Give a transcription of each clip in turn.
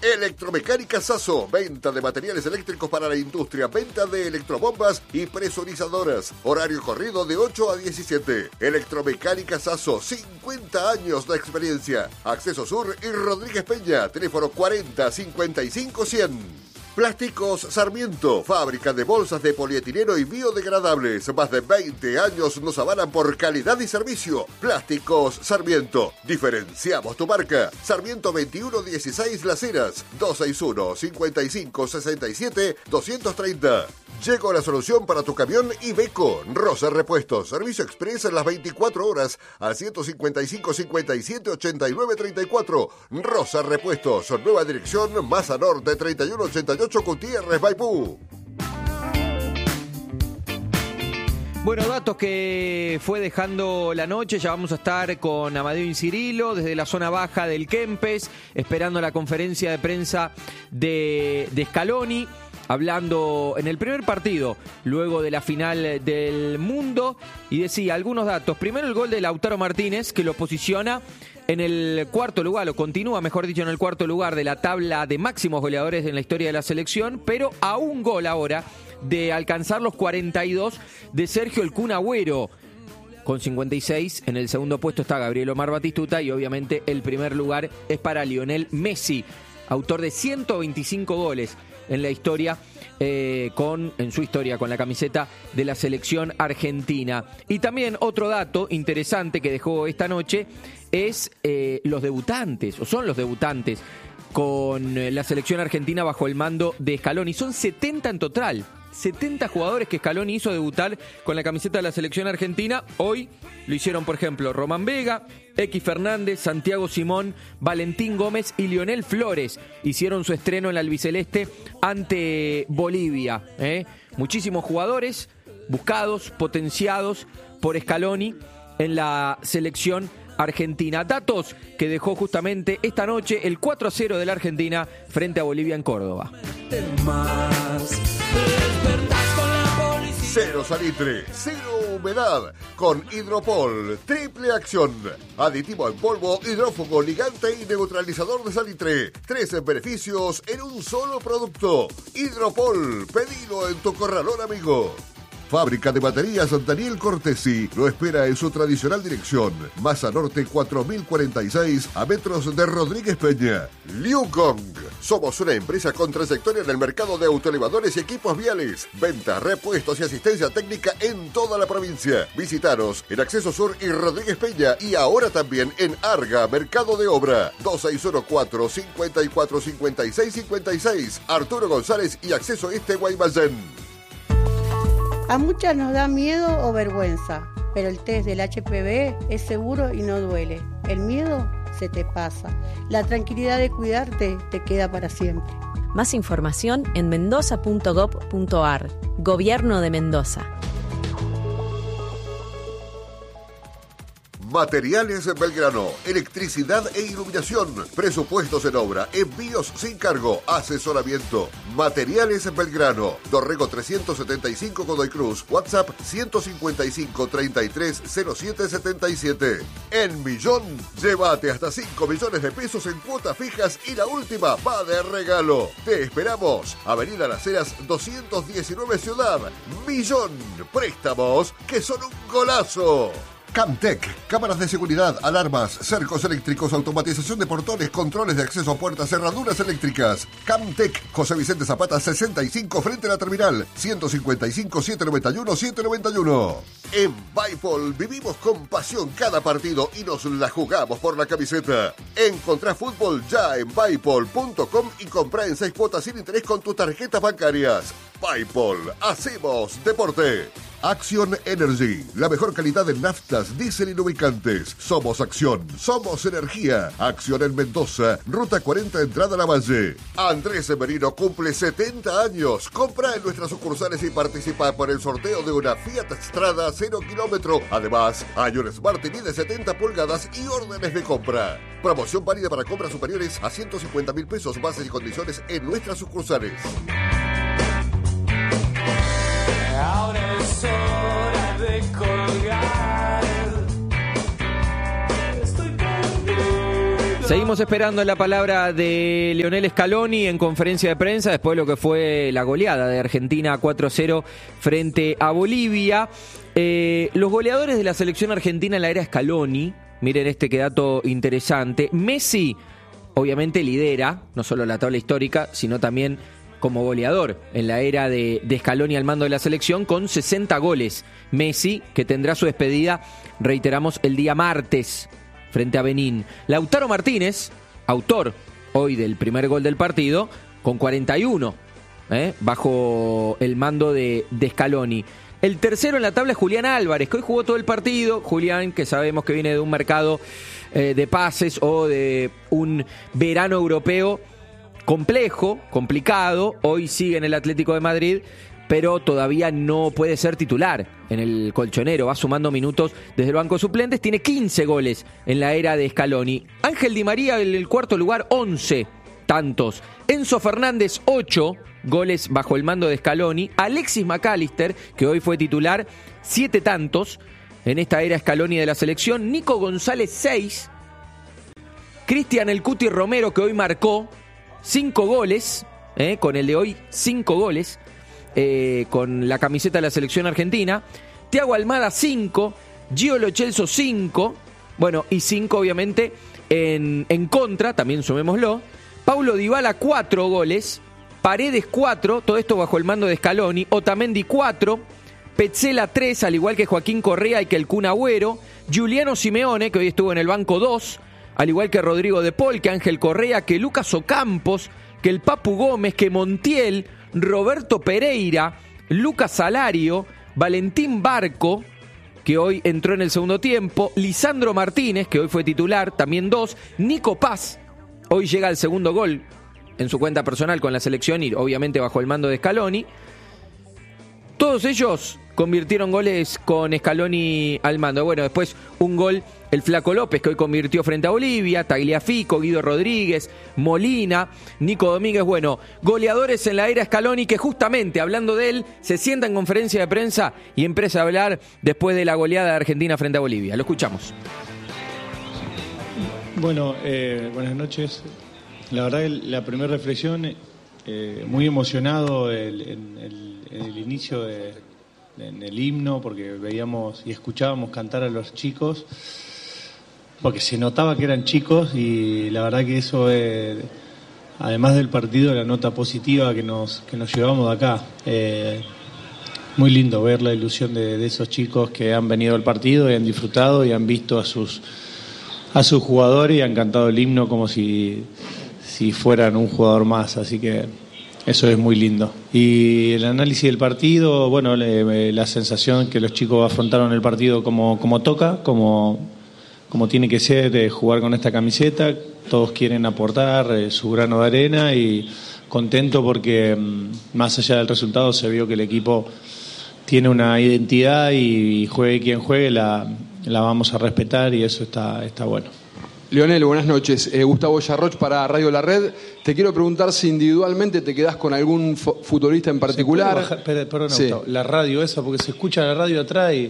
Electromecánica Sasso, venta de materiales eléctricos para la industria, venta de electrobombas y presurizadoras. Horario corrido de 8 a 17. Electromecánica Sasso, 50 años de experiencia. Acceso Sur y Rodríguez Peña, teléfono 40 55 100. Plásticos Sarmiento, fábrica de bolsas de polietileno y biodegradables. Más de 20 años nos avalan por calidad y servicio. Plásticos Sarmiento, diferenciamos tu marca. Sarmiento 2116 Las Heras, 261 55 67 230. Llegó la solución para tu camión Iveco. Rosa Repuestos, servicio express en las 24 horas al 155 57 89 34. Rosa Repuestos, nueva dirección, Masa Norte 3188 Gutiérrez, Maipú. Bueno, datos que fue dejando la noche. Ya vamos a estar con Amadeo Incirilo desde la zona baja del Kempes, esperando la conferencia de prensa de Scaloni, hablando en el primer partido, luego de la final del mundo, y decía algunos datos. Primero, el gol de Lautaro Martínez, que lo posiciona en el cuarto lugar, o continúa, mejor dicho, en el cuarto lugar de la tabla de máximos goleadores en la historia de la selección, pero a un gol ahora de alcanzar los 42 de Sergio El Kun Agüero. Con 56, en el segundo puesto está Gabriel Omar Batistuta y obviamente el primer lugar es para Lionel Messi, autor de 125 goles en la historia, en su historia con la camiseta de la selección argentina. Y también otro dato interesante que dejó esta noche es los debutantes, o son los debutantes con la selección argentina bajo el mando de Scaloni. Son 70 en total. 70 jugadores que Scaloni hizo debutar con la camiseta de la selección argentina. Hoy lo hicieron, por ejemplo, Román Vega, X Fernández, Santiago Simón, Valentín Gómez y Lionel Flores. Hicieron su estreno en la albiceleste ante Bolivia. Muchísimos jugadores buscados, potenciados por Scaloni en la selección argentina. Datos que dejó justamente esta noche el 4-0 de la Argentina frente a Bolivia en Córdoba. Cero salitre, cero humedad, con Hidropol, triple acción. Aditivo en polvo, hidrófugo, ligante y neutralizador de salitre. 13 beneficios en un solo producto. Hidropol, pedilo en tu corralón amigo. Fábrica de baterías Daniel Cortesi lo espera en su tradicional dirección. Masa Norte 4046, a metros de Rodríguez Peña. Liukong. Somos una empresa con trayectoria en el mercado de autoelevadores y equipos viales. Venta, repuestos y asistencia técnica en toda la provincia. Visítanos en Acceso Sur y Rodríguez Peña y ahora también en Arga, Mercado de Obra. 2614 54 56 56. Arturo González y Acceso Este Guaymallén. A muchas nos da miedo o vergüenza, pero el test del HPV es seguro y no duele. El miedo se te pasa. La tranquilidad de cuidarte te queda para siempre. Más información en mendoza.gov.ar. Gobierno de Mendoza. Materiales Belgrano, electricidad e iluminación, presupuestos en obra, envíos sin cargo, asesoramiento. Materiales Belgrano, Dorrego 375 Godoy Cruz, WhatsApp 155 33 07 77. En Millón, llévate hasta 5 millones de pesos en cuotas fijas y la última va de regalo. Te esperamos, Avenida Las Heras 219 Ciudad. Millón, préstamos que son un golazo. Camtec, cámaras de seguridad, alarmas, cercos eléctricos, automatización de portones, controles de acceso a puertas, cerraduras eléctricas. Camtec, José Vicente Zapata 65 frente a la terminal, 155 791 791. En Baipol vivimos con pasión cada partido y nos la jugamos por la camiseta. Encontrá fútbol ya en Baipol.com y comprá en 6 cuotas sin interés con tus tarjetas bancarias. Baipol, hacemos deporte. Action Energy, la mejor calidad en naftas, diésel y lubricantes. Somos Acción, somos energía. Acción en Mendoza, Ruta 40, entrada a la Valle. Andrés Severino cumple 70 años. Compra en nuestras sucursales y participa por el sorteo de una Fiat Strada 0 kilómetro. Además, hay un Smart TV de 70 pulgadas y órdenes de compra. Promoción válida para compras superiores a 150.000 pesos, bases y condiciones en nuestras sucursales. Ahora es hora de colgar. Estoy perdido. Seguimos esperando la palabra de Lionel Scaloni en conferencia de prensa después de lo que fue la goleada de Argentina 4-0 frente a Bolivia. Los goleadores de la selección argentina en la era Scaloni, miren este que dato interesante. Messi obviamente lidera no solo la tabla histórica, sino también como goleador en la era de Scaloni al mando de la selección con 60 goles. Messi, que tendrá su despedida, reiteramos, el día martes frente a Benín. Lautaro Martínez, autor hoy del primer gol del partido, con 41, bajo el mando de Scaloni. El tercero en la tabla es Julián Álvarez, que hoy jugó todo el partido. Julián, que sabemos que viene de un mercado de pases o de un verano europeo complejo, complicado. Hoy sigue en el Atlético de Madrid, pero todavía no puede ser titular en el colchonero. Va sumando minutos desde el banco de suplentes. Tiene 15 goles en la era de Scaloni. Ángel Di María en el cuarto lugar, 11 tantos. Enzo Fernández, 8 goles bajo el mando de Scaloni. Alexis McAllister, que hoy fue titular, 7 tantos en esta era Scaloni de la selección. Nico González, 6. Cristian El Cuti Romero, que hoy marcó 5 goles, con el de hoy 5 goles, con la camiseta de la selección argentina. Thiago Almada, 5. Gio Lo Celso, 5. Bueno, y 5 obviamente en contra, también sumémoslo. Paulo Dybala, 4 goles. Paredes, 4, todo esto bajo el mando de Scaloni. Otamendi, 4. Petzela, 3, al igual que Joaquín Correa y que el Kun Agüero. Giuliano Simeone, que hoy estuvo en el banco, 2. Al igual que Rodrigo De Paul, que Ángel Correa, que Lucas Ocampos, que el Papu Gómez, que Montiel, Roberto Pereira, Lucas Salario, Valentín Barco, que hoy entró en el segundo tiempo, Lisandro Martínez, que hoy fue titular, también 2, Nico Paz, hoy llega al segundo gol en su cuenta personal con la selección y obviamente bajo el mando de Scaloni. Todos ellos convirtieron goles con Scaloni al mando. Bueno, después un gol el Flaco López, que hoy convirtió frente a Bolivia, Tagliafico, Guido Rodríguez, Molina, Nico Domínguez. Bueno, goleadores en la era Scaloni, que justamente hablando de él se sienta en conferencia de prensa y empieza a hablar después de la goleada de Argentina frente a Bolivia. Lo escuchamos. Bueno, buenas noches. La verdad que la primera reflexión, muy emocionado en el inicio en el himno, porque veíamos y escuchábamos cantar a los chicos, porque se notaba que eran chicos, y la verdad que eso, además del partido, la nota positiva que nos llevamos de acá. Muy lindo ver la ilusión de esos chicos que han venido al partido y han disfrutado y han visto a sus jugadores y han cantado el himno como si fueran un jugador más, así que eso es muy lindo. Y el análisis del partido, bueno, la sensación que los chicos afrontaron el partido como toca, como tiene que ser, jugar con esta camiseta. Todos quieren aportar su grano de arena, y contento porque más allá del resultado se vio que el equipo tiene una identidad, y juegue quien juegue la vamos a respetar, y eso está bueno. Lionel, buenas noches. Gustavo Yarroch para Radio La Red. Te quiero preguntar si individualmente te quedás con algún futbolista en particular. Perdón, sí. Gustavo, la radio esa, porque se escucha la radio atrás y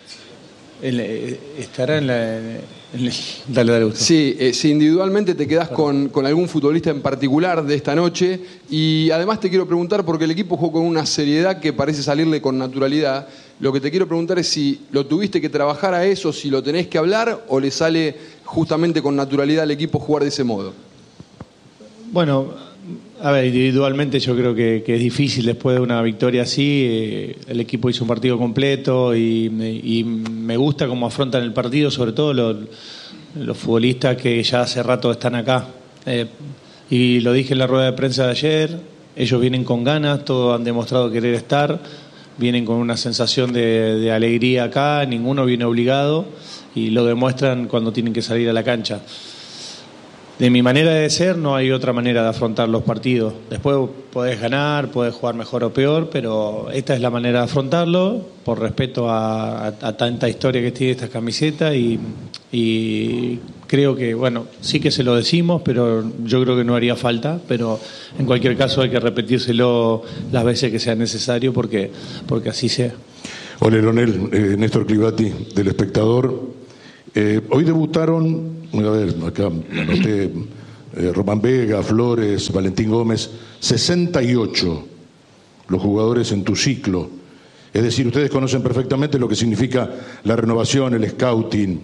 estará Dale, Gustavo. Sí, si individualmente te quedás con algún futbolista en particular de esta noche. Y además te quiero preguntar, porque el equipo jugó con una seriedad que parece salirle con naturalidad. Lo que te quiero preguntar es si lo tuviste que trabajar a eso, si lo tenés que hablar, o le sale justamente con naturalidad al equipo jugar de ese modo. Bueno, a ver, individualmente yo creo que es difícil después de una victoria así. El equipo hizo un partido completo y me gusta cómo afrontan el partido, sobre todo los futbolistas que ya hace rato están acá. Y lo dije en la rueda de prensa de ayer, ellos vienen con ganas, todos han demostrado querer estar, vienen con una sensación de alegría acá, ninguno viene obligado, y lo demuestran cuando tienen que salir a la cancha. De mi manera de ser, no hay otra manera de afrontar los partidos. Después podés ganar, podés jugar mejor o peor, pero esta es la manera de afrontarlo, por respeto a tanta historia que tiene esta camiseta, y creo que, bueno, sí que se lo decimos, pero yo creo que no haría falta, pero en cualquier caso hay que repetírselo las veces que sea necesario, porque así sea. Hola, Leonel, Néstor Clivati, del Espectador. Hoy debutaron, a ver, acá anoté, Román Vega, Flores, Valentín Gómez, 68 los jugadores en tu ciclo. Es decir, ustedes conocen perfectamente lo que significa la renovación, el scouting,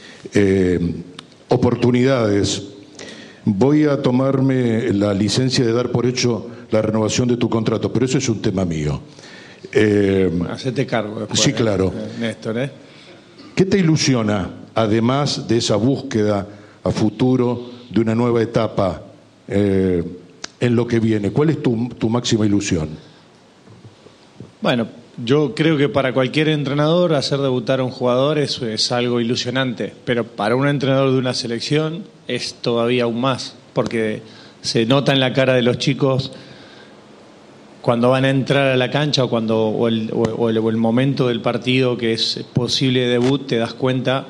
oportunidades. Voy a tomarme la licencia de dar por hecho la renovación de tu contrato, pero eso es un tema mío. Hacete cargo después. Sí, claro. Néstor, ¿Qué te ilusiona, además de esa búsqueda a futuro de una nueva etapa en lo que viene? ¿Cuál es tu máxima ilusión? Bueno, yo creo que para cualquier entrenador hacer debutar a un jugador es algo ilusionante, pero para un entrenador de una selección es todavía aún más, porque se nota en la cara de los chicos cuando van a entrar a la cancha o el momento del partido que es posible debut, te das cuenta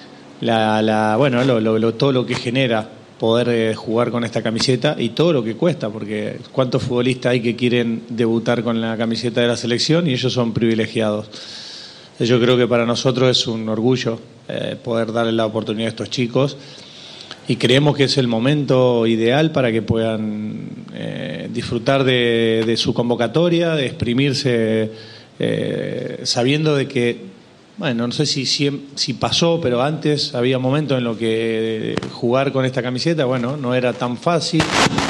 todo lo que genera poder jugar con esta camiseta y todo lo que cuesta, porque cuántos futbolistas hay que quieren debutar con la camiseta de la selección y ellos son privilegiados. Yo creo que para nosotros es un orgullo poder darle la oportunidad a estos chicos y creemos que es el momento ideal para que puedan disfrutar de su convocatoria, de exprimirse, sabiendo de que, bueno, no sé si pasó, pero antes había momentos en los que jugar con esta camiseta, bueno, no era tan fácil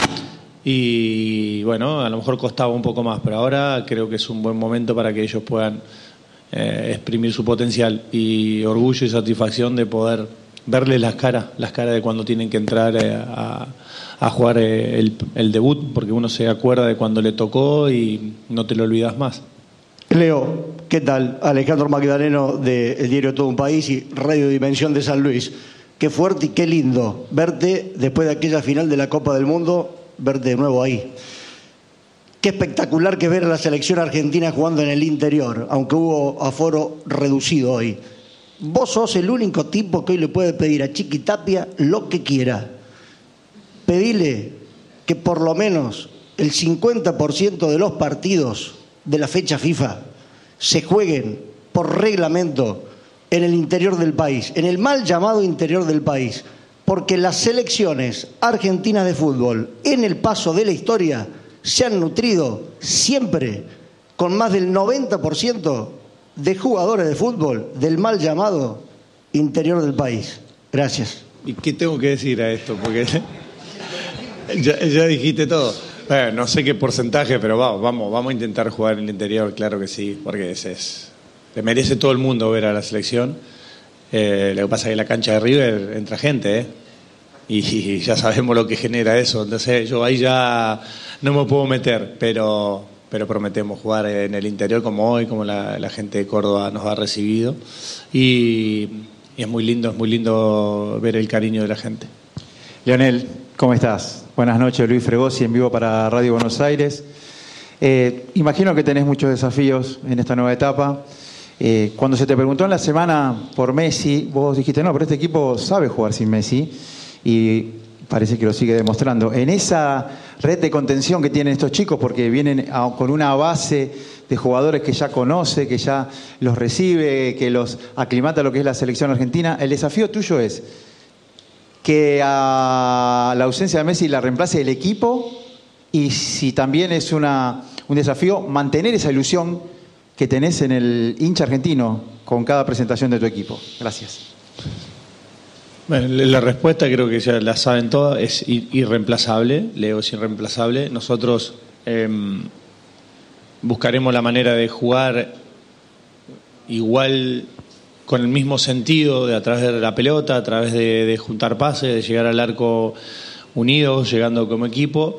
y, bueno, a lo mejor costaba un poco más, pero ahora creo que es un buen momento para que ellos puedan exprimir su potencial y orgullo y satisfacción de poder verles las caras de cuando tienen que entrar a jugar el debut, porque uno se acuerda de cuando le tocó y no te lo olvidas más. Leo, ¿qué tal? Alejandro Magdaleno del diario Todo un País y Radio Dimensión de San Luis. Qué fuerte y qué lindo verte después de aquella final de la Copa del Mundo, verte de nuevo ahí. Qué espectacular que ver a la selección argentina jugando en el interior, aunque hubo aforo reducido hoy. Vos sos el único tipo que hoy le puede pedir a Chiqui Tapia lo que quiera. Pedile que por lo menos el 50% de los partidos de la fecha FIFA se jueguen por reglamento en el interior del país, en el mal llamado interior del país, porque las selecciones argentinas de fútbol en el paso de la historia se han nutrido siempre con más del 90% de jugadores de fútbol del mal llamado interior del país. Gracias. ¿Y qué tengo que decir a esto? Porque ya dijiste todo. Bueno, no sé qué porcentaje, pero vamos a intentar jugar en el interior, claro que sí, porque le merece todo el mundo ver a la selección. Lo que pasa es que en la cancha de River entra gente, y ya sabemos lo que genera eso. Entonces yo ahí ya no me puedo meter, pero prometemos jugar en el interior como hoy, como la gente de Córdoba nos ha recibido. Y es muy lindo ver el cariño de la gente. Leonel, ¿cómo estás? Buenas noches, Luis Fregosi, en vivo para Radio Buenos Aires. Imagino que tenés muchos desafíos en esta nueva etapa. Cuando se te preguntó en la semana por Messi, vos dijiste, no, pero este equipo sabe jugar sin Messi, y parece que lo sigue demostrando. En esa red de contención que tienen estos chicos, porque vienen con una base de jugadores que ya conoce, que ya los recibe, que los aclimata a lo que es la selección argentina, el desafío tuyo es que a la ausencia de Messi la reemplace el equipo, y si también es un desafío mantener esa ilusión que tenés en el hincha argentino con cada presentación de tu equipo. Gracias. Bueno, la respuesta creo que ya la saben todas, es irreemplazable. Leo es irreemplazable. Nosotros buscaremos la manera de jugar igual, con el mismo sentido, a través de la pelota, a través de juntar pases, de llegar al arco unidos, llegando como equipo.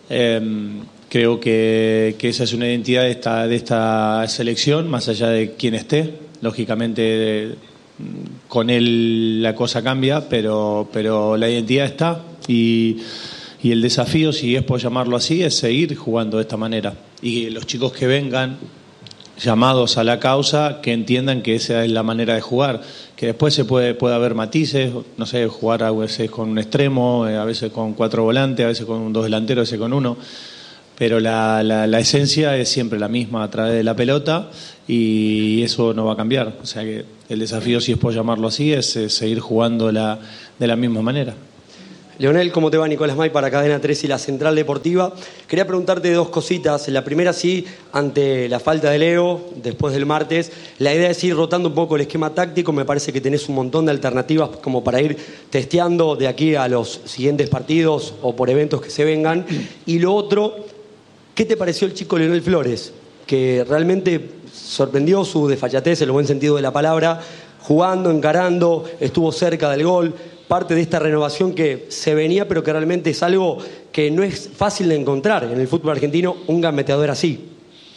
Creo que esa es una identidad de esta selección, más allá de quién esté. Lógicamente con él la cosa cambia, pero la identidad está, y el desafío, si es por llamarlo así, es seguir jugando de esta manera. Y los chicos que vengan llamados a la causa, que entiendan que esa es la manera de jugar, que después se puede haber matices, no sé, jugar a veces con un extremo, a veces con 4 volantes, a veces con 2 delanteros, a veces con 1, pero la esencia es siempre la misma a través de la pelota y eso no va a cambiar. O sea que el desafío, si es por llamarlo así, es seguir jugando de la misma manera. Leonel, ¿cómo te va? Nicolás May para Cadena 3 y la Central Deportiva. Quería preguntarte dos cositas. La primera, sí, ante la falta de Leo, después del martes, la idea es ir rotando un poco el esquema táctico. Me parece que tenés un montón de alternativas como para ir testeando de aquí a los siguientes partidos o por eventos que se vengan. Y lo otro, ¿qué te pareció el chico Leonel Flores? Que realmente sorprendió su desfachatez, en el buen sentido de la palabra, jugando, encarando, estuvo cerca del gol. Parte de esta renovación que se venía, pero que realmente es algo que no es fácil de encontrar en el fútbol argentino, un gambeteador así.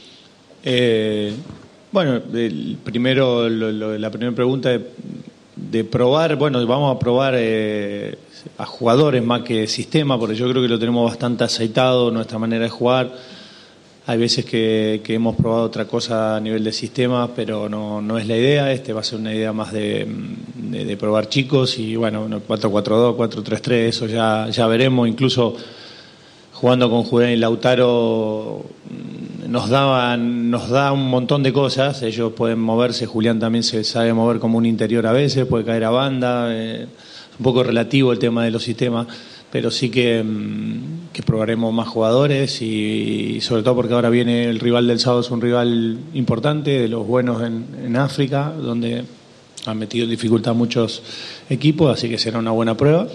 Bueno, la primera pregunta de probar, bueno, vamos a probar a jugadores más que sistema, porque yo creo que lo tenemos bastante aceitado, nuestra manera de jugar. Hay veces que hemos probado otra cosa a nivel de sistema, pero no es la idea. Va a ser una idea más de probar chicos y bueno, 4-4-2, 4-3-3, eso ya veremos. Incluso jugando con Julián y Lautaro nos da un montón de cosas. Ellos pueden moverse, Julián también se sabe mover como un interior a veces, puede caer a banda. Es un poco relativo el tema de los sistemas, pero sí que probaremos más jugadores y sobre todo porque ahora viene el rival del sábado, es un rival importante, de los buenos en África, donde han metido en dificultad muchos equipos, así que será una buena prueba.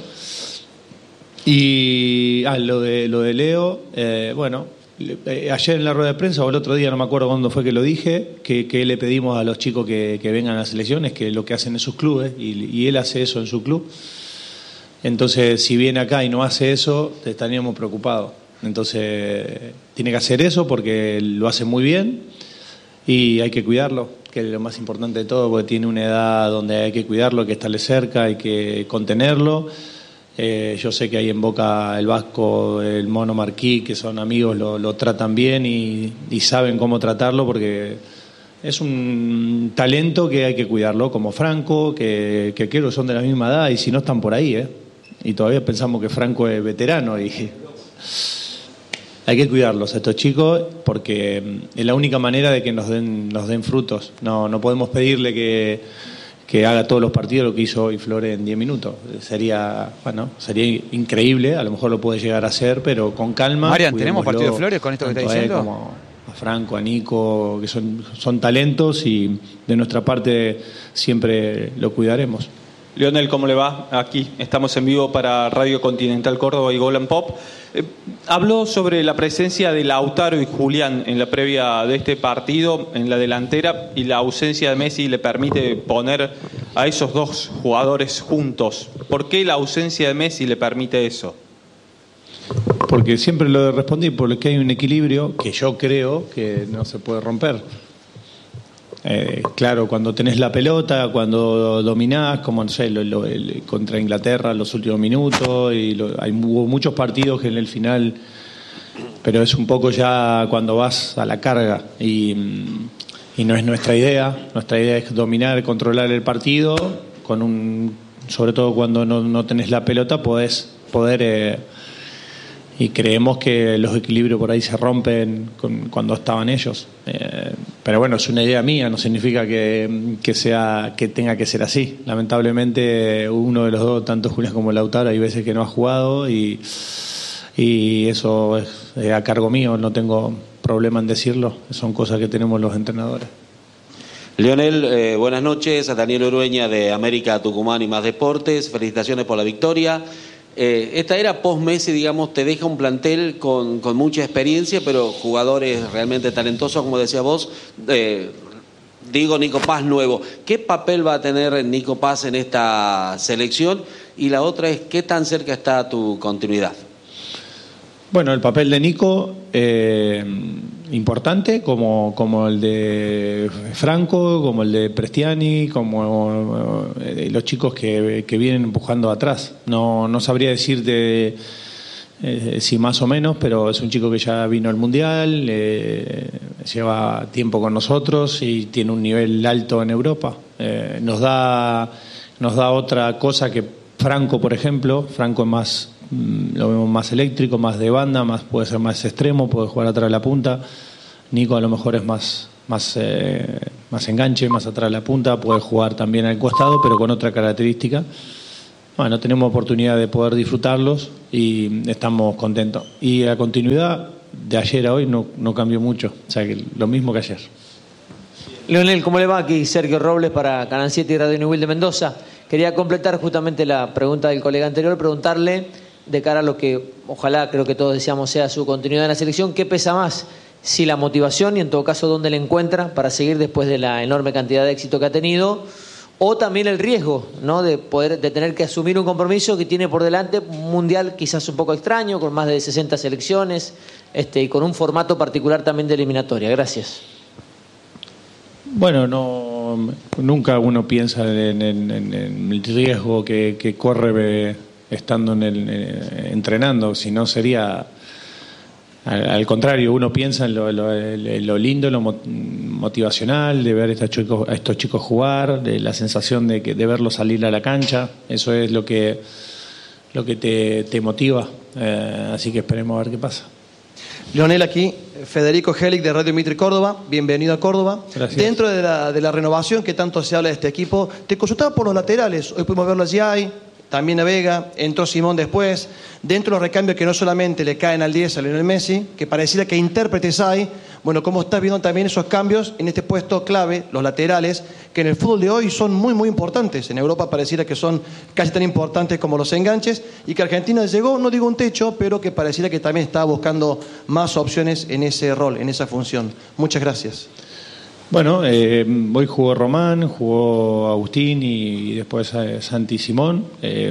Y lo de Leo, bueno, ayer en la rueda de prensa o el otro día, no me acuerdo cuándo fue que lo dije, que le pedimos a los chicos que vengan a las selecciones, que lo que hacen en sus clubes, y él hace eso en su club. Entonces, si viene acá y no hace eso, estaríamos preocupados. Entonces, tiene que hacer eso porque lo hace muy bien y hay que cuidarlo, que es lo más importante de todo, porque tiene una edad donde hay que cuidarlo, hay que estarle cerca, hay que contenerlo. Yo sé que ahí en Boca el Vasco, el Mono Marquí, que son amigos, lo tratan bien y saben cómo tratarlo porque es un talento que hay que cuidarlo, como Franco, que creo que son de la misma edad y si no están por ahí, y todavía pensamos que Franco es veterano y hay que cuidarlos a estos chicos porque es la única manera de que nos den frutos. No podemos pedirle que haga todos los partidos lo que hizo hoy Flores en 10 minutos. Sería increíble, a lo mejor lo puede llegar a hacer, pero con calma. Marian, ¿tenemos partido de Flores con esto que está diciendo? Como a Franco, a Nico, que son talentos y de nuestra parte siempre lo cuidaremos. Leonel, ¿cómo le va? Aquí estamos en vivo para Radio Continental Córdoba y Golan Pop. Habló sobre la presencia de Lautaro y Julián en la previa de este partido en la delantera y la ausencia de Messi le permite poner a esos dos jugadores juntos. ¿Por qué la ausencia de Messi le permite eso? Porque siempre lo respondí, porque hay un equilibrio que yo creo que no se puede romper. Claro, cuando tenés la pelota, cuando dominás, como no sé, contra Inglaterra en los últimos minutos, hubo muchos partidos que en el final, pero es un poco ya cuando vas a la carga y no es nuestra idea. Nuestra idea es dominar, controlar el partido, sobre todo cuando no tenés la pelota, poder y creemos que los equilibrios por ahí se rompen cuando estaban ellos. Pero bueno, es una idea mía, no significa que tenga que ser así. Lamentablemente uno de los dos, tanto Julián como Lautaro, hay veces que no ha jugado y eso es a cargo mío, no tengo problema en decirlo, son cosas que tenemos los entrenadores. Leonel, buenas noches, a Daniel Urueña de América Tucumán y Más Deportes, felicitaciones por la victoria. Esta era post-Messi, digamos, te deja un plantel con mucha experiencia, pero jugadores realmente talentosos, como decías vos. Nico Paz nuevo. ¿Qué papel va a tener Nico Paz en esta selección? Y la otra es, ¿qué tan cerca está tu continuidad? Bueno, el papel de Nico, importante, como el de Franco, como el de Prestiani, como los chicos que vienen empujando atrás. No sabría decirte si más o menos, pero es un chico que ya vino al Mundial, lleva tiempo con nosotros y tiene un nivel alto en Europa. Nos da otra cosa que Franco, por ejemplo. Franco es lo vemos más eléctrico, más de banda, puede ser más extremo, puede jugar atrás de la punta. Nico a lo mejor es más enganche, más atrás de la punta, puede jugar también al costado, pero con otra característica. Bueno, tenemos oportunidad de poder disfrutarlos y estamos contentos. Y la continuidad de ayer a hoy no cambió mucho, o sea que lo mismo que ayer. Leonel, ¿cómo le va? Aquí Sergio Robles para Canal 7 y Radio Newell de Mendoza. Quería completar justamente la pregunta del colega anterior, preguntarle de cara a lo que ojalá, creo que todos deseamos sea su continuidad en la selección, ¿qué pesa más? Si la motivación y en todo caso dónde la encuentra para seguir después de la enorme cantidad de éxito que ha tenido, o también el riesgo, ¿no?, de tener que asumir un compromiso que tiene por delante un mundial quizás un poco extraño, con más de 60 selecciones y con un formato particular también de eliminatoria. Gracias. Bueno, nunca uno piensa en el riesgo que corre estando entrenando, si no sería al contrario, uno piensa en lo lindo, lo motivacional de ver a estos chicos jugar, de la sensación de verlos salir a la cancha. Eso es lo que te motiva, así que esperemos a ver qué pasa. Leonel, aquí Federico Helig de Radio Mitre Córdoba, bienvenido a Córdoba. Gracias. Dentro de la renovación que tanto se habla de este equipo, te consultaba por los laterales. Hoy pudimos verlo allí, también a Vega, entró Simón después. Dentro de los recambios que no solamente le caen al 10 a Lionel Messi, que pareciera que intérpretes hay. Bueno, ¿cómo estás viendo también esos cambios en este puesto clave, los laterales, que en el fútbol de hoy son muy, muy importantes? En Europa pareciera que son casi tan importantes como los enganches, y que Argentina llegó, no digo un techo, pero que pareciera que también está buscando más opciones en ese rol, en esa función. Muchas gracias. Bueno, hoy jugó Román, jugó Agustín y después Santi Simón.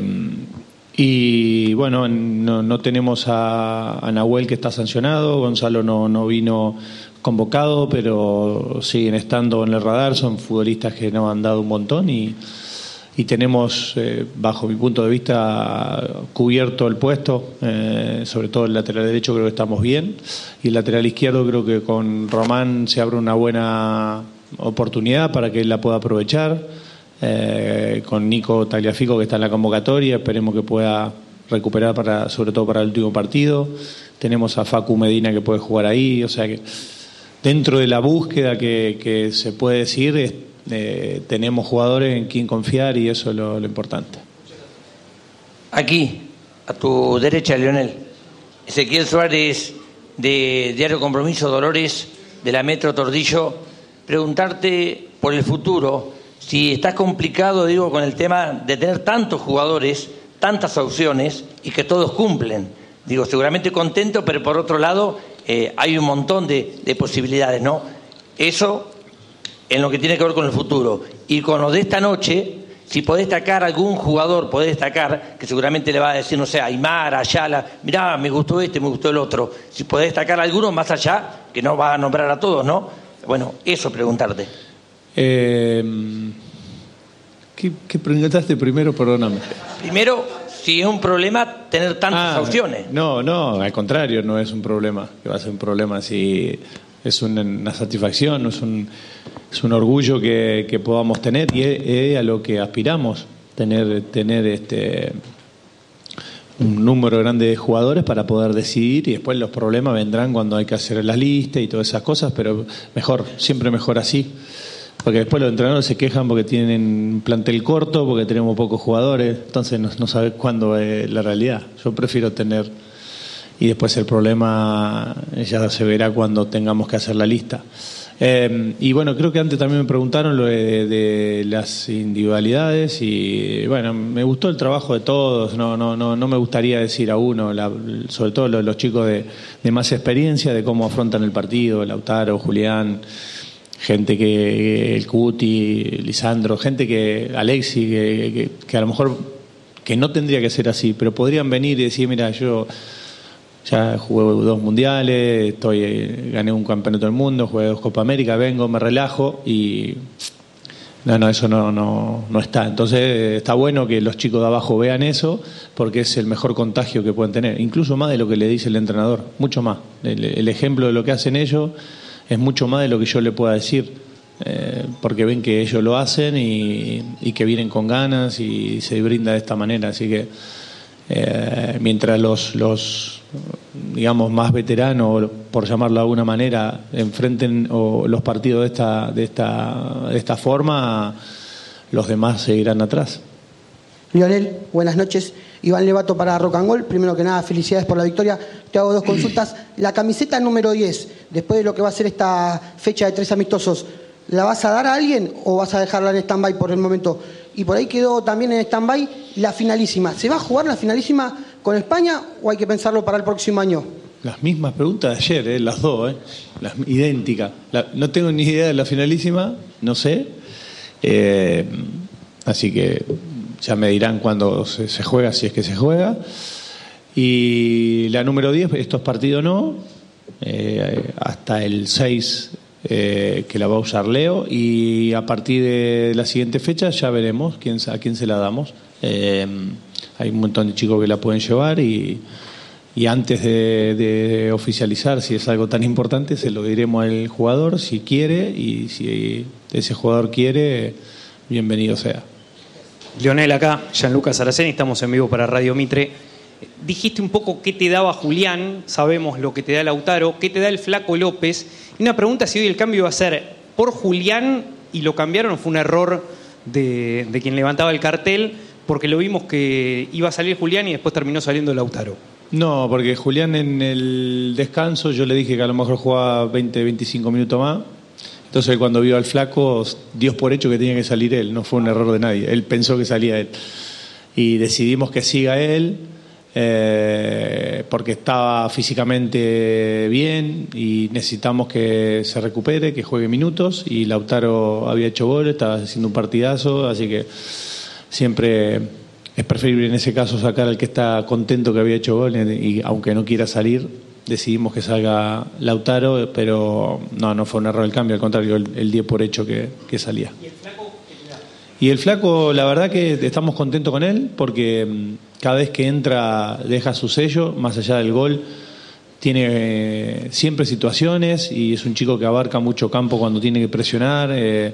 Y bueno, no tenemos a Nahuel, que está sancionado. Gonzalo no vino convocado, pero siguen estando en el radar. Son futbolistas que nos han dado un montón y tenemos, bajo mi punto de vista, cubierto el puesto. Sobre todo el lateral derecho creo que estamos bien, y el lateral izquierdo creo que con Román se abre una buena oportunidad para que él la pueda aprovechar. Con Nico Tagliafico, que está en la convocatoria, esperemos que pueda recuperar sobre todo para el último partido. Tenemos a Facu Medina, que puede jugar ahí, o sea que dentro de la búsqueda que se puede decir, tenemos jugadores en quien confiar, y eso es lo importante. Aquí, a tu derecha, Leonel, Ezequiel Suárez, de Diario Compromiso, Dolores, de la Metro Tordillo. Preguntarte por el futuro, si estás complicado, digo, con el tema de tener tantos jugadores, tantas opciones y que todos cumplen. Digo, seguramente contento, pero por otro lado hay un montón de posibilidades, ¿no? Eso en lo que tiene que ver con el futuro. Y con lo de esta noche, si podés destacar algún jugador, podés destacar, que seguramente le va a decir, no sé, Aymar, Ayala, mirá, me gustó este, me gustó el otro. Si podés destacar alguno más allá, que no va a nombrar a todos, ¿no? Bueno, eso preguntarte. ¿Qué preguntaste primero? Perdóname. Primero, si es un problema tener tantas opciones. No, al contrario, no es un problema. Que va a ser un problema si es una satisfacción, es un orgullo que podamos tener, y es a lo que aspiramos, tener un número grande de jugadores para poder decidir, y después los problemas vendrán cuando hay que hacer las listas y todas esas cosas, pero siempre mejor así. Porque después los entrenadores se quejan porque tienen un plantel corto, porque tenemos pocos jugadores, entonces no sabes cuándo es la realidad. Yo prefiero tener, y después el problema ya se verá cuando tengamos que hacer la lista. Y bueno, creo que antes también me preguntaron lo de las individualidades, y bueno, me gustó el trabajo de todos. No me gustaría decir a uno, sobre todo los chicos de más experiencia, de cómo afrontan el partido, Lautaro, Julián, gente que el Cuti, Lisandro, gente que Alexi, que a lo mejor que no tendría que ser así, pero podrían venir y decir, mira, yo ya jugué 2 mundiales, gané un campeonato del mundo, jugué 2 Copa América, vengo, me relajo, y eso no está. Entonces está bueno que los chicos de abajo vean eso, porque es el mejor contagio que pueden tener, incluso más de lo que le dice el entrenador, mucho más. El ejemplo de lo que hacen ellos es mucho más de lo que yo le pueda decir, porque ven que ellos lo hacen y que vienen con ganas y se brinda de esta manera. Así que mientras los digamos más veteranos, por llamarlo de alguna manera, enfrenten los partidos de esta forma, los demás seguirán atrás. Lionel, buenas noches. Iván Levato para Rock and Roll. Primero que nada, felicidades por la victoria. Te hago 2 consultas. La camiseta número 10, después de lo que va a ser esta fecha de 3 amistosos, ¿la vas a dar a alguien o vas a dejarla en stand-by por el momento? Y por ahí quedó también en stand-by la finalísima. ¿Se va a jugar la finalísima con España o hay que pensarlo para el próximo año? Las mismas preguntas de ayer, las dos, las idénticas. No tengo ni idea de la finalísima, no sé. Así que ya me dirán cuándo se juega, si es que se juega. Y la número 10, estos partidos no, hasta el 6 que la va a usar Leo, y a partir de la siguiente fecha ya veremos a quién se la damos. Hay un montón de chicos que la pueden llevar y antes de oficializar, si es algo tan importante, se lo diremos al jugador si quiere, y si ese jugador quiere, bienvenido sea. Lionel, acá, Gianluca Saraceni, estamos en vivo para Radio Mitre. Dijiste un poco qué te daba Julián, sabemos lo que te da Lautaro, qué te da el Flaco López. Y una pregunta, si hoy el cambio va a ser por Julián y lo cambiaron, o fue un error de quien levantaba el cartel, porque lo vimos que iba a salir Julián y después terminó saliendo Lautaro. No, porque Julián en el descanso yo le dije que a lo mejor jugaba 20, 25 minutos más. Entonces cuando vio al Flaco, Dios por hecho que tenía que salir él, no fue un error de nadie, él pensó que salía él. Y decidimos que siga él, porque estaba físicamente bien y necesitamos que se recupere, que juegue minutos, y Lautaro había hecho gol, estaba haciendo un partidazo, así que siempre es preferible en ese caso sacar al que está contento que había hecho gol, y aunque no quiera salir, decidimos que salga Lautaro, pero no fue un error el cambio, al contrario, el 10 por hecho que salía. ¿Y el Flaco qué te da? Y el Flaco, la verdad que estamos contentos con él, porque cada vez que entra deja su sello, más allá del gol, tiene siempre situaciones, y es un chico que abarca mucho campo cuando tiene que presionar,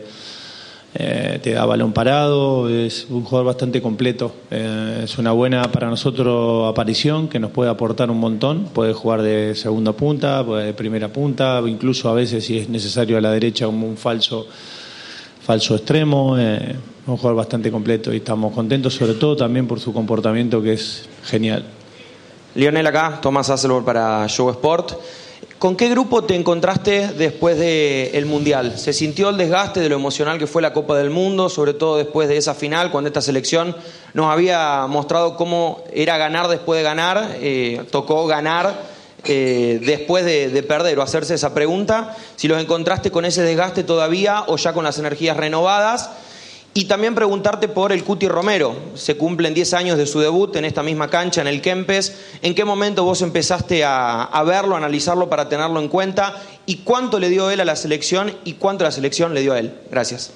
te da balón parado, es un jugador bastante completo. Es una buena para nosotros aparición, que nos puede aportar un montón. Puede jugar de segunda punta, puede de primera punta, incluso a veces, si es necesario, a la derecha como un falso extremo. Un jugador bastante completo y estamos contentos, sobre todo también por su comportamiento, que es genial. Lionel, acá, Tomás Hasselborg para Show Sport. ¿Con qué grupo te encontraste después del Mundial? ¿Se sintió el desgaste de lo emocional que fue la Copa del Mundo, sobre todo después de esa final, cuando esta selección nos había mostrado cómo era ganar después de ganar? Tocó ganar después de perder, o hacerse esa pregunta. Si los encontraste con ese desgaste todavía o ya con las energías renovadas. Y también preguntarte por el Cuti Romero. Se cumplen 10 años de su debut en esta misma cancha, en el Kempes. ¿En qué momento vos empezaste a verlo, a analizarlo para tenerlo en cuenta? ¿Y cuánto le dio él a la selección y cuánto la selección le dio a él? Gracias.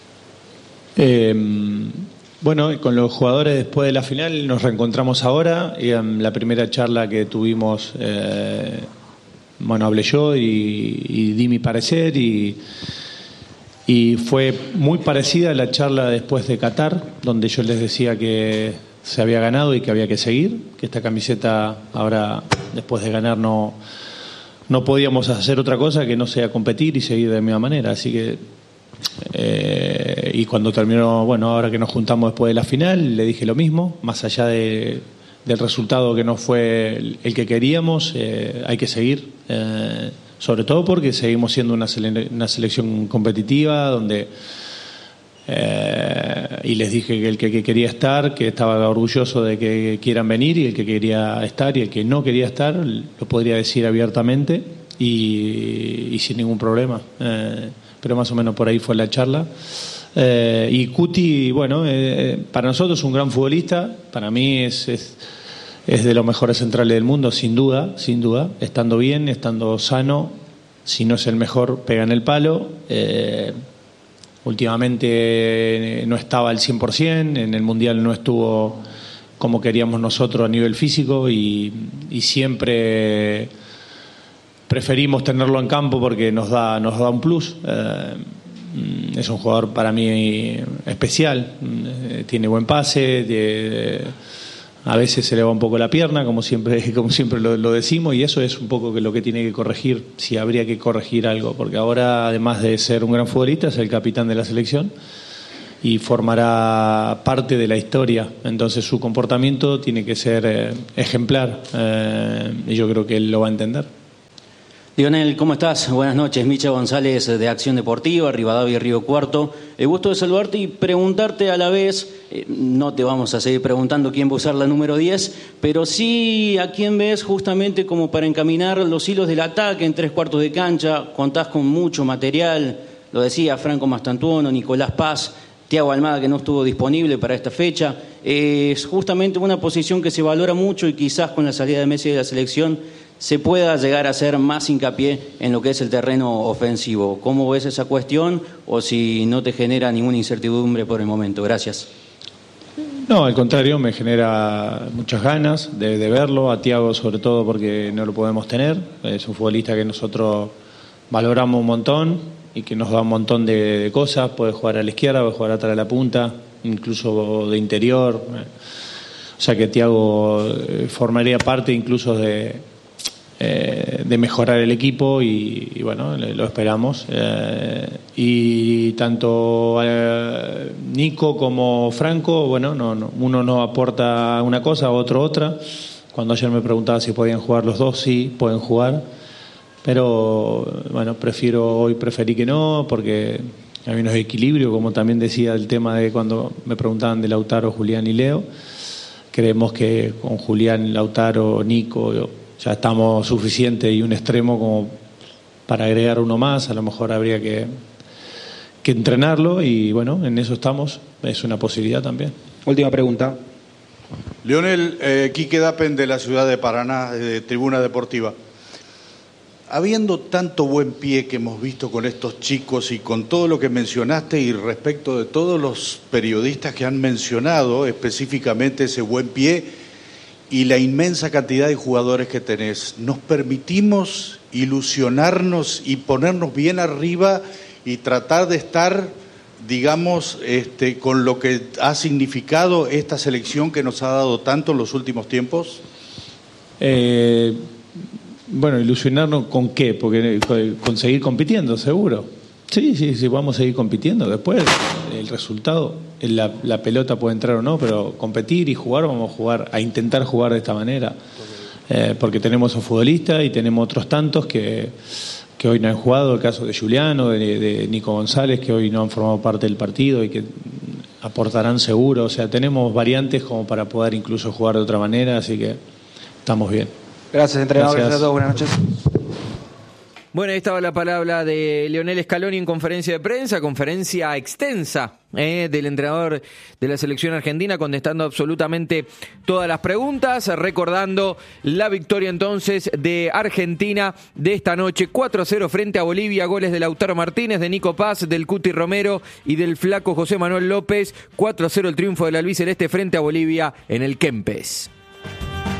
Bueno, con los jugadores después de la final nos reencontramos ahora. Y en la primera charla que tuvimos, hablé yo y di mi parecer, y fue muy parecida a la charla después de Qatar, donde yo les decía que se había ganado y que había que seguir, que esta camiseta ahora, después de ganar, no podíamos hacer otra cosa que no sea competir y seguir de la misma manera. Así que, y cuando terminó, ahora que nos juntamos después de la final, le dije lo mismo, más allá del resultado que no fue el que queríamos, hay que seguir. Sobre todo porque seguimos siendo una selección competitiva, donde y les dije que el que quería estar, que estaba orgulloso de que quieran venir, y el que quería estar y el que no quería estar lo podría decir abiertamente y sin ningún problema. Pero más o menos por ahí fue la charla. Y Cuti, para nosotros es un gran futbolista. Para mí es de los mejores centrales del mundo, sin duda, estando bien, estando sano. Si no es el mejor, pega en el palo. Últimamente no estaba al 100%, en el Mundial no estuvo como queríamos nosotros a nivel físico, y siempre preferimos tenerlo en campo porque nos da un plus. Es un jugador para mí especial, tiene buen pase, A veces se le va un poco la pierna, como siempre lo decimos, y eso es un poco lo que tiene que corregir, si habría que corregir algo, porque ahora, además de ser un gran futbolista, es el capitán de la selección y formará parte de la historia. Entonces su comportamiento tiene que ser ejemplar, y yo creo que él lo va a entender. Lionel, ¿cómo estás? Buenas noches, Micha González de Acción Deportiva, Rivadavia y Río Cuarto. Gusto de saludarte y preguntarte a la vez, no te vamos a seguir preguntando quién va a usar la número 10, pero sí a quién ves justamente como para encaminar los hilos del ataque en 3/4 de cancha. Contás con mucho material, lo decía Franco Mastantuono, Nicolás Paz, Thiago Almada, que no estuvo disponible para esta fecha. Es justamente una posición que se valora mucho y quizás con la salida de Messi de la selección se pueda llegar a hacer más hincapié en lo que es el terreno ofensivo. ¿Cómo ves esa cuestión o si no te genera ninguna incertidumbre por el momento? Gracias. No, al contrario, me genera muchas ganas de verlo, a Thiago sobre todo porque no lo podemos tener. Es un futbolista que nosotros valoramos un montón y que nos da un montón de cosas. Puede jugar a la izquierda, puede jugar atrás de la punta, incluso de interior. O sea que Thiago formaría parte incluso de mejorar el equipo y bueno, lo esperamos. Y tanto Nico como Franco, bueno, uno no aporta una cosa, otro otra. Cuando ayer me preguntaba si podían jugar los dos, sí, pueden jugar. Pero bueno, preferí que no, porque hay unos equilibrios, como también decía el tema de cuando me preguntaban de Lautaro, Julián y Leo. Creemos que con Julián, Lautaro, Nico ya estamos suficientes y un extremo como para agregar uno más. A lo mejor habría que entrenarlo y bueno, en eso estamos. Es una posibilidad también. Última pregunta. Lionel, Quique Dapen de la ciudad de Paraná, de Tribuna Deportiva. Habiendo tanto buen pie que hemos visto con estos chicos y con todo lo que mencionaste y respecto de todos los periodistas que han mencionado específicamente ese buen pie y la inmensa cantidad de jugadores que tenés, ¿nos permitimos ilusionarnos y ponernos bien arriba y tratar de estar, digamos, con lo que ha significado esta selección que nos ha dado tanto en los últimos tiempos? Bueno, ilusionarnos con qué, porque con seguir compitiendo, seguro. Sí, vamos a seguir compitiendo. Después el resultado, la pelota puede entrar o no, pero competir y jugar, vamos a jugar, a intentar jugar de esta manera. Porque tenemos a futbolistas y tenemos otros tantos que hoy no han jugado, el caso de Juliano, de Nico González, que hoy no han formado parte del partido y que aportarán seguro. O sea, tenemos variantes como para poder incluso jugar de otra manera, así que estamos bien. Gracias, entrenador. Gracias a todos. Buenas noches. Bueno, ahí estaba la palabra de Lionel Scaloni en conferencia de prensa, conferencia extensa del entrenador de la selección argentina, contestando absolutamente todas las preguntas, recordando la victoria entonces de Argentina de esta noche, 4-0 frente a Bolivia, goles de Lautaro Martínez, de Nico Paz, del Cuti Romero y del flaco José Manuel López, 4-0 el triunfo del albiceleste frente a Bolivia en el Kempes.